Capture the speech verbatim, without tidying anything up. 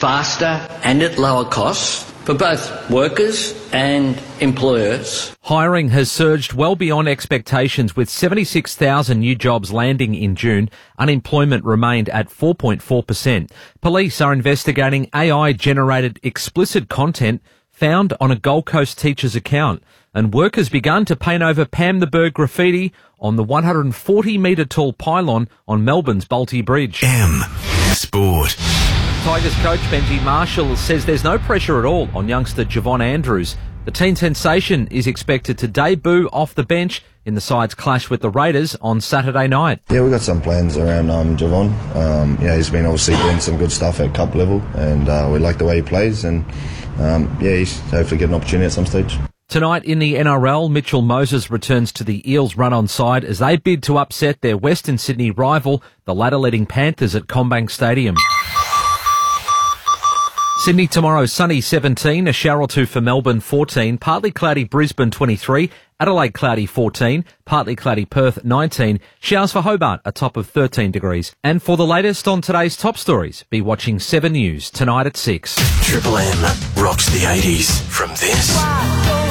faster and at lower costs for both workers and employers. Hiring has surged well beyond expectations, with seventy-six thousand new jobs landing in June. Unemployment remained at four point four percent. Police are investigating A I-generated explicit content found on a Gold Coast teacher's account. And work has begun to paint over Pam the Bird graffiti on the one hundred forty metre tall pylon on Melbourne's Bolte Bridge. M Sport. Tigers coach Benji Marshall says there's no pressure at all on youngster Javon Andrews. The teen sensation is expected to debut off the bench in the side's clash with the Raiders on Saturday night. Yeah, we've got some plans around um, Javon. Um, yeah, he's been obviously doing some good stuff at cup level, and uh, we like the way he plays, and um, yeah, he's hopefully get an opportunity at some stage. Tonight in the N R L, Mitchell Moses returns to the Eels run-on side as they bid to upset their Western Sydney rival, the ladder-leading Panthers at CommBank Stadium. Sydney tomorrow, sunny seventeen, a shower or two for Melbourne fourteen, partly cloudy Brisbane twenty-three, Adelaide cloudy fourteen, partly cloudy Perth nineteen, showers for Hobart a top of thirteen degrees. And for the latest on today's top stories, be watching seven News tonight at six. Triple M rocks the eighties from this